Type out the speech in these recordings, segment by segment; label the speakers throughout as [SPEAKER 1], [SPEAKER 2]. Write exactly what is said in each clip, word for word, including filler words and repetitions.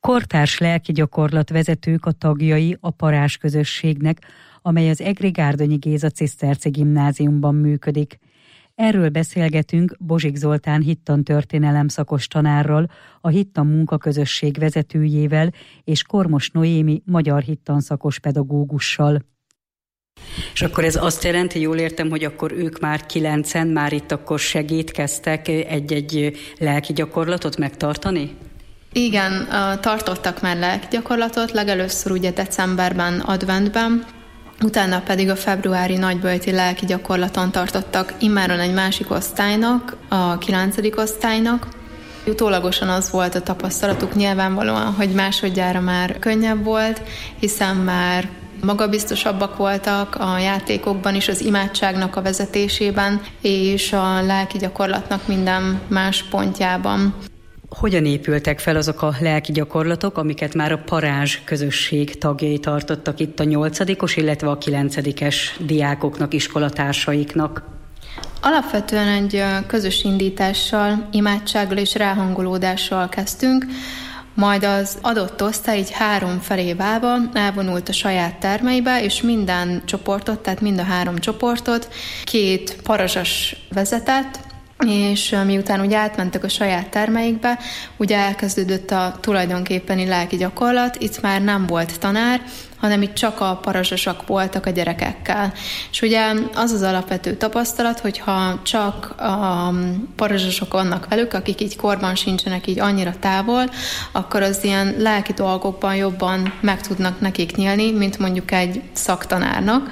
[SPEAKER 1] Kortárs lelkigyakorlat vezetők a tagjai a Parázs közösségnek, amely az Egri Gárdonyi Géza Ciszterci Gimnáziumban működik. Erről beszélgetünk Bozsik Zoltán hittantörténelem szakos tanárral, a Hittan munkaközösség vezetőjével és Kormos Noémi magyar hittanszakos pedagógussal. És akkor ez azt jelenti, jól értem, hogy akkor ők már kilencen, már itt akkor segítkeztek egy-egy lelki gyakorlatot megtartani?
[SPEAKER 2] Igen, tartottak már lelki gyakorlatot, legelőször ugye decemberben, adventben, utána pedig a februári nagyböjti lelki gyakorlaton tartottak immáron egy másik osztálynak, a kilencedik osztálynak. Utólagosan az volt a tapasztalatuk nyilvánvalóan, hogy másodjára már könnyebb volt, hiszen már magabiztosabbak voltak a játékokban is, az imádságnak a vezetésében, és a lelki gyakorlatnak minden más pontjában.
[SPEAKER 1] Hogyan épültek fel azok a lelki gyakorlatok, amiket már a Parázs közösség tagjai tartottak itt a nyolcadikos, illetve a kilencedikes diákoknak, iskolatársaiknak?
[SPEAKER 2] Alapvetően egy közös indítással, imádsággal és ráhangolódással kezdtünk, majd az adott osztály így három felé válva elvonult a saját termeibe, és minden csoportot, tehát mind a három csoportot két parazsas vezetett, és miután ugye átmentek a saját termeikbe, ugye elkezdődött a tulajdonképpeni lelki gyakorlat, itt már nem volt tanár, hanem itt csak a parazsasak voltak a gyerekekkel. És ugye az az alapvető tapasztalat, hogyha csak a parazsasok vannak velük, akik így korban sincsenek így annyira távol, akkor az ilyen lelki dolgokban jobban meg tudnak nekik nyílni, mint mondjuk egy szaktanárnak.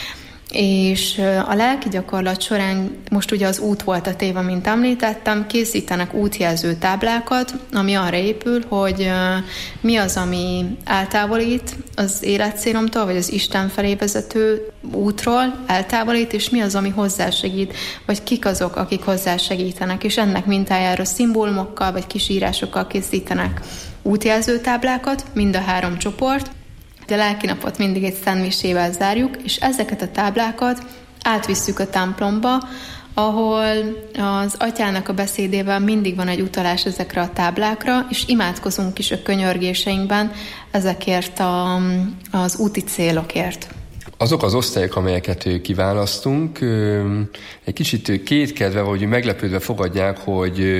[SPEAKER 2] És a lelki gyakorlat során most ugye az út volt a téma, mint említettem, készítenek útjelző táblákat, ami arra épül, hogy mi az, ami eltávolít az életcélomtól, vagy az Isten felé vezető útról eltávolít, és mi az, ami hozzásegít, vagy kik azok, akik hozzásegítenek, és ennek mintájára szimbólumokkal, vagy kisírásokkal készítenek útjelző táblákat, mind a három csoport. A lelkinapot mindig egy szentmisével zárjuk, és ezeket a táblákat átvisszük a templomba, ahol az atyának a beszédével mindig van egy utalás ezekre a táblákra, és imádkozunk is a könyörgéseinkben ezekért a, az úti célokért.
[SPEAKER 3] Azok az osztályok, amelyeket kiválasztunk, egy kicsit kétkedve vagy meglepődve fogadják, hogy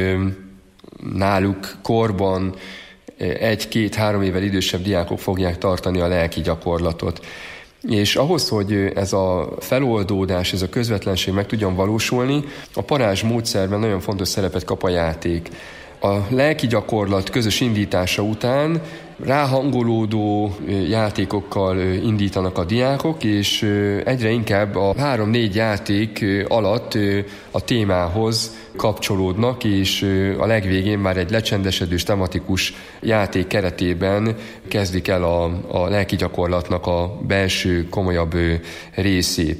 [SPEAKER 3] náluk korban egy-két-három évvel idősebb diákok fogják tartani a lelki gyakorlatot. És ahhoz, hogy ez a feloldódás, ez a közvetlenség meg tudjon valósulni, a Parázs módszerben nagyon fontos szerepet kap a játék. A lelki gyakorlat közös indítása után ráhangolódó játékokkal indítanak a diákok, és egyre inkább a három-négy játék alatt a témához kapcsolódnak, és a legvégén már egy lecsendesedős, tematikus játék keretében kezdik el a, a lelki gyakorlatnak a belső, komolyabb részét.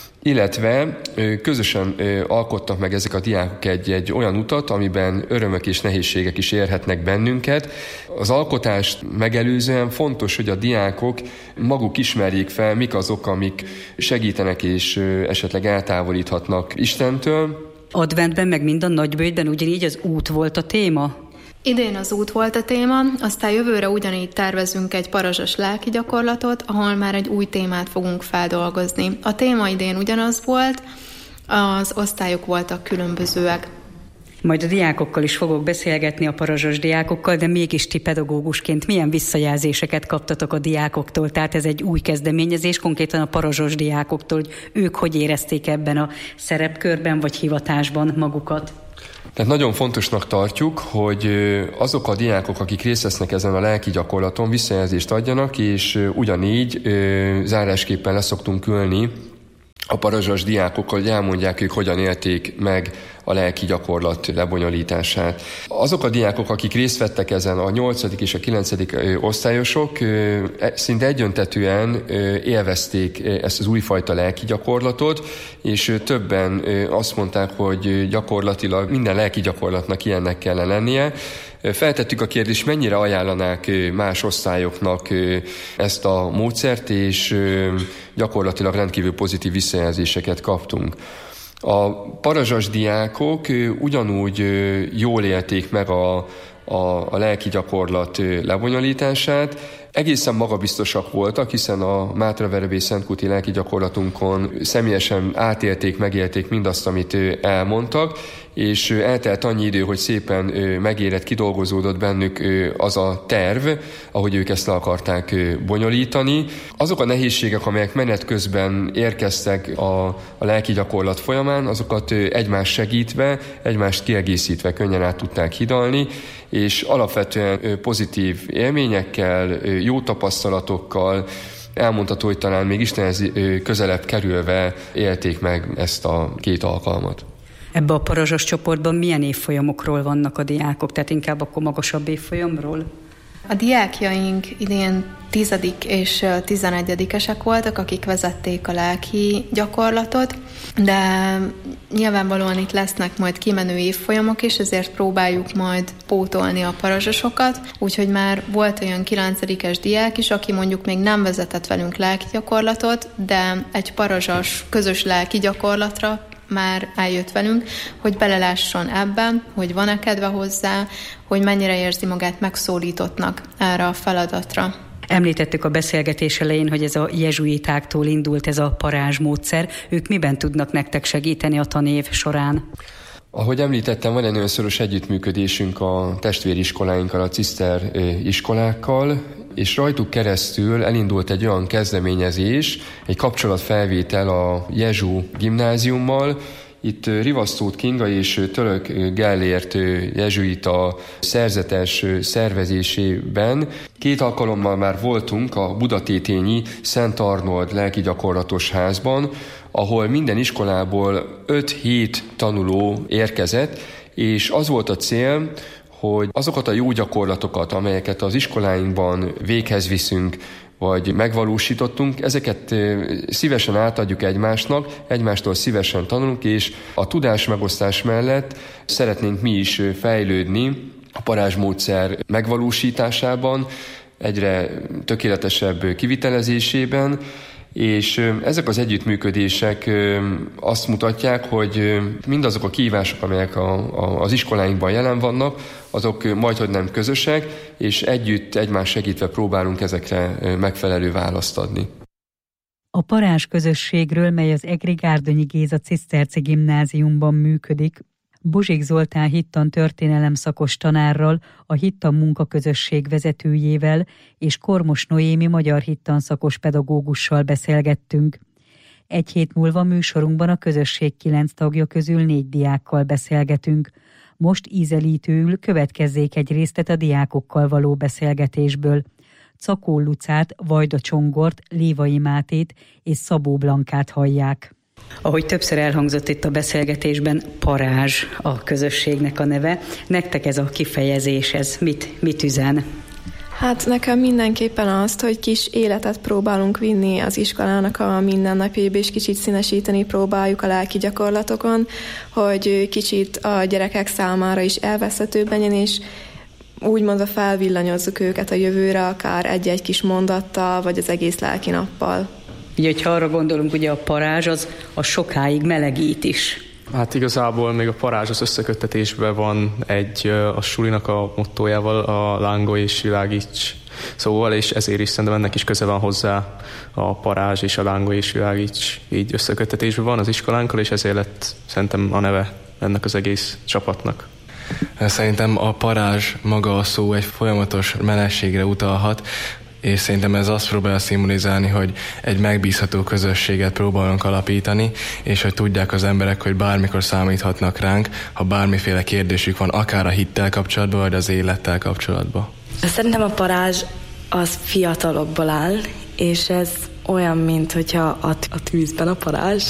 [SPEAKER 3] Illetve közösen alkottak meg ezek a diákok egy, egy olyan utat, amiben örömök és nehézségek is érhetnek bennünket. Az alkotást megelőzően fontos, hogy a diákok maguk ismerjék fel, mik azok, amik segítenek és esetleg eltávolíthatnak Istentől.
[SPEAKER 1] Adventben meg mind a nagyböjtben ugyanígy az út volt a téma?
[SPEAKER 2] Idén az út volt a téma, aztán jövőre ugyanígy tervezünk egy parazsas lelki gyakorlatot, ahol már egy új témát fogunk feldolgozni. A téma idén ugyanaz volt, az osztályok voltak különbözőek.
[SPEAKER 1] Majd a diákokkal is fogok beszélgetni, a parazsas diákokkal, de mégis ti pedagógusként milyen visszajelzéseket kaptatok a diákoktól? Tehát ez egy új kezdeményezés, konkrétan a parazsas diákoktól, hogy ők hogy érezték ebben a szerepkörben vagy hivatásban magukat?
[SPEAKER 3] Tehát nagyon fontosnak tartjuk, hogy azok a diákok, akik részt vesznek ezen a lelki gyakorlaton, visszajelzést adjanak, és ugyanígy zárásképpen leszoktunk ülni a parazsas diákokkal, hogy elmondják ők, hogyan élték meg a lelki gyakorlat lebonyolítását. Azok a diákok, akik részt vettek ezen, a nyolcadik és a kilencedik osztályosok, szinte egyöntetűen élvezték ezt az újfajta lelki gyakorlatot, és többen azt mondták, hogy gyakorlatilag minden lelki gyakorlatnak ilyennek kellene lennie. Feltettük a kérdést, mennyire ajánlanák más osztályoknak ezt a módszert, és gyakorlatilag rendkívül pozitív visszajelzéseket kaptunk. A parazsas diákok ugyanúgy jól élték meg a, a, a lelki gyakorlat lebonyolítását. Egészen magabiztosak voltak, hiszen a Mátraverebély Szentkúti lelki gyakorlatunkon személyesen átélték, megélték mindazt, amit elmondtak, és eltelt annyi idő, hogy szépen megérett, kidolgozódott bennük az a terv, ahogy ők ezt le akarták bonyolítani. Azok a nehézségek, amelyek menet közben érkeztek a, a lelki gyakorlat folyamán, azokat egymást segítve, egymást kiegészítve könnyen át tudták hidalni, és alapvetően pozitív élményekkel, jó tapasztalatokkal, elmondható, hogy talán még Istenhez közelebb kerülve élték meg ezt a két alkalmat.
[SPEAKER 1] Ebbe a parazsos csoportban milyen évfolyamokról vannak a diákok, tehát inkább akkor magasabb évfolyamról?
[SPEAKER 2] A diákjaink idén tizedik és tizenegyedikesek voltak, akik vezették a lelki gyakorlatot, de nyilvánvalóan itt lesznek majd kimenő évfolyamok is, ezért próbáljuk majd pótolni a parazsosokat, úgyhogy már volt olyan kilencedikes diák is, aki mondjuk még nem vezetett velünk lelki gyakorlatot, de egy parazsas közös lelki gyakorlatra már eljött velünk, hogy belelásson ebben, hogy van-e kedve hozzá, hogy mennyire érzi magát megszólítottnak erre a feladatra.
[SPEAKER 1] Említettük a beszélgetés elején, hogy ez a jezsuitáktól indult ez a parázsmódszer. Ők miben tudnak nektek segíteni a tanév során?
[SPEAKER 3] Ahogy említettem, van egy nagyon szoros együttműködésünk a testvériskoláinkkal, a ciszter iskolákkal, és rajtuk keresztül elindult egy olyan kezdeményezés, egy kapcsolatfelvétel a Jezsu gimnáziummal. Itt Rivasztót Kinga és Török Gellért jezsuita szerzetes szervezésében két alkalommal már voltunk a budatétényi Szent Arnold lelki gyakorlatos házban, ahol minden iskolából öt-hét tanuló érkezett, és az volt a cél, hogy azokat a jó gyakorlatokat, amelyeket az iskoláinkban véghez viszünk, vagy megvalósítottunk, ezeket szívesen átadjuk egymásnak, egymástól szívesen tanulunk, és a tudásmegosztás mellett szeretnénk mi is fejlődni a parázsmódszer megvalósításában, egyre tökéletesebb kivitelezésében, és ezek az együttműködések azt mutatják, hogy mindazok a kihívások, amelyek a, a, az iskoláinkban jelen vannak, azok majdhogy nem közösek, és együtt, egymás segítve próbálunk ezekre megfelelő választ adni.
[SPEAKER 1] A parázs közösségről, mely az Egri Gárdonyi Géza Ciszterci Gimnáziumban működik, Bozsik Zoltán hittan történelem szakos tanárral, a hittan munkaközösség vezetőjével és Kormos Noémi magyar hittan szakos pedagógussal beszélgettünk. Egy hét múlva műsorunkban a közösség kilenc tagja közül négy diákkal beszélgetünk. Most ízelítőül következzék egy részlet a diákokkal való beszélgetésből. Cakó Lucát, Vajda Csongort, Lévai Mátét és Szabó Blankát hallják. Ahogy többször elhangzott itt a beszélgetésben, parázs a közösségnek a neve. Nektek ez a kifejezés, ez mit, mit üzen?
[SPEAKER 4] Hát nekem mindenképpen azt, hogy kis életet próbálunk vinni az iskolának a mindennapjébe, és kicsit színesíteni próbáljuk a lelki gyakorlatokon, hogy kicsit a gyerekek számára is elveszhetőbb legyen, és úgymond felvillanyozzuk őket a jövőre, akár egy-egy kis mondattal, vagy az egész lelki nappal.
[SPEAKER 1] Ugye, hogyha arra gondolunk, ugye a parázs az a sokáig melegít is.
[SPEAKER 5] Hát igazából még a parázs az összeköttetésben van egy a sulinak a mottójával, a lángolj és világíts szóval, és ezért is szerintem ennek is köze van hozzá a parázs és a lángolj és világíts így összeköttetésben van az iskolánkkal, és ezért lett szerintem a neve ennek az egész csapatnak.
[SPEAKER 6] Szerintem a parázs maga a szó egy folyamatos menességre utalhat, és szerintem ez azt próbálja szimbolizálni, hogy egy megbízható közösséget próbálunk alapítani, és hogy tudják az emberek, hogy bármikor számíthatnak ránk, ha bármiféle kérdésük van, akár a hittel kapcsolatban, vagy az élettel kapcsolatban.
[SPEAKER 7] Szerintem a parázs az fiatalokból áll, és ez olyan, mint hogyha a, a tűzben a parázs,